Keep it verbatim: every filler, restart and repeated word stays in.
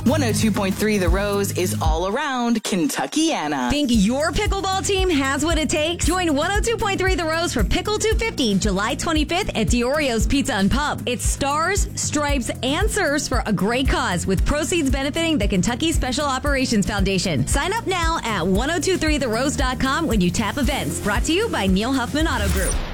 one oh two point three The Rose is all around Kentuckiana. Think your pickleball team has what it takes? Join one oh two point three The Rose for Pickle two fifty, July twenty-fifth at Diorio's Pizza and Pub. It's stars, stripes, and serves for a great cause, with proceeds benefiting the Kentucky Special Operations Foundation. Sign up now at ten twenty-three the rose dot com when you tap events. Brought to you by Neil Huffman Auto Group.